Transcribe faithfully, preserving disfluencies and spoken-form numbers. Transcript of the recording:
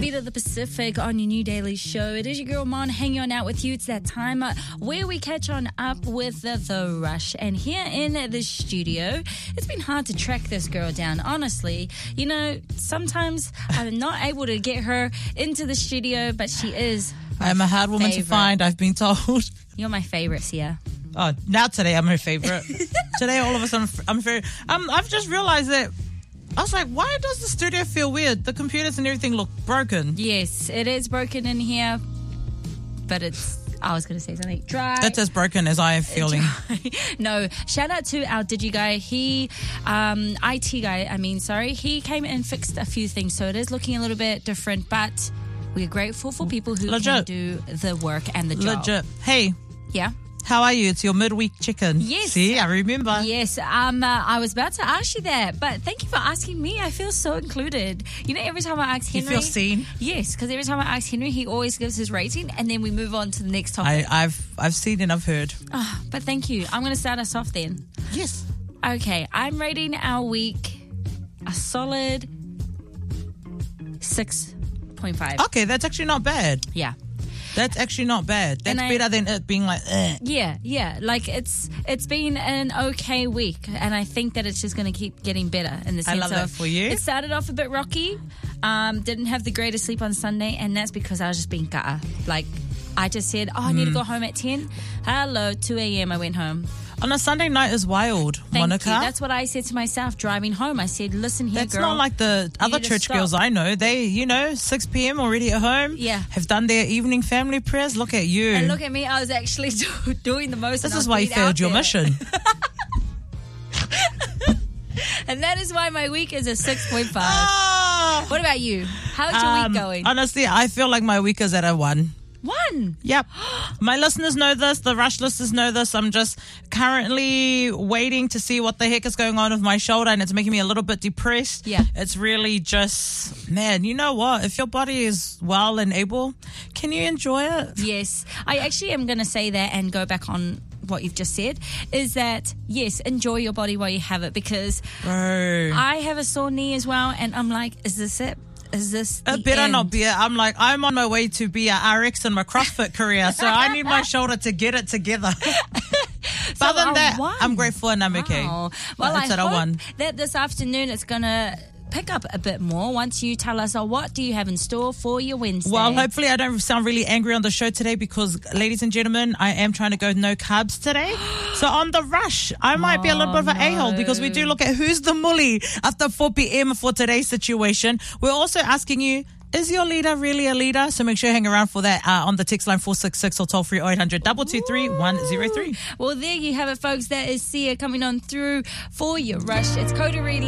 Beat of the Pacific on your new daily show. It is your girl Mon hanging on out with you. It's that time uh, where we catch on up with the, the Rush. And here in the studio, it's been hard to track this girl down. Honestly, you know, sometimes I'm not able to get her into the studio, but she is. I'm a hard woman favorite. to find, I've been told. You're my favorite, Sia. Oh, now today I'm her favorite. Today, all of a sudden, I'm very. Um, I've just realized that. I was like, why does the studio feel weird? The computers and everything look broken. Yes, it is broken in here, but it's, I was going to say something, dry. It's as broken as I am feeling. No, shout out to our Digi guy. He, um, I T guy, I mean, sorry. He came and fixed a few things, so it is looking a little bit different, but we're grateful for people who Legit. can do the work and the job. Legit. Hey. Yeah? How are you? It's your midweek chicken. Yes. See, I remember. Yes. Um, uh, I was about to ask you that, but thank you for asking me. I feel so included. You know, every time I ask Henry... You feel seen? Yes, because every time I ask Henry, he always gives his rating, and then we move on to the next topic. I, I've I've seen and I've heard. Oh, but thank you. I'm going to start us off then. Yes. Okay, I'm rating our week a solid six point five. Okay, that's actually not bad. Yeah. That's actually not bad. That's I, better than it being like, eh. Yeah, yeah. Like, it's it's been an okay week, and I think that it's just going to keep getting better in the sense I love of... that for you. It started off a bit rocky. Um, didn't have the greatest sleep on Sunday, and that's because I was just being ka'a. Like, I just said, oh, I need mm. to go home at ten. Hello, two a.m. I went home. On a Sunday night is wild, Thank Monica. You. That's what I said to myself driving home. I said, listen here, That's girl. not like the other church girls I know. They, you know, six p.m. already at home. Yeah. Have done their evening family prayers. Look at you. And look at me. I was actually do- doing the most. This is why you failed your mission. And that is why my week is a six point five. Oh. What about you? How's your um, week going? Honestly, I feel like my week is at a one. One? Yep. My listeners know this. The Rush listeners know this. I'm just currently waiting to see what the heck is going on with my shoulder, and it's making me a little bit depressed. Yeah. It's really just, man, you know what? If your body is well and able, can you enjoy it? Yes. I actually am going to say that and go back on what you've just said, is that, yes, enjoy your body while you have it, because Bro. I have a sore knee as well, and I'm like, is this it? Is this the It better end? not be it. I'm like, I'm on my way to be a R X in my CrossFit career, so I need my shoulder to get it together. So But other than that, one. I'm grateful and I'm okay. Wow. Well, Well, it's I at a hope one. that this afternoon it's going to pick up a bit more once you tell us, oh, what do you have in store for your Wednesday? Well, hopefully I don't sound really angry on the show today because, ladies and gentlemen, I am trying to go no carbs today. So on the Rush, I might be a little bit of an no. a-hole because we do look at who's the mully after four p.m. for today's situation. We're also asking you, is your leader really a leader? So make sure you hang around for that uh, on the text line four six six or toll free oh eight hundred, two two three, one oh three. Well, there you have it, folks. That is Sia coming on through for your Rush. It's Coterie.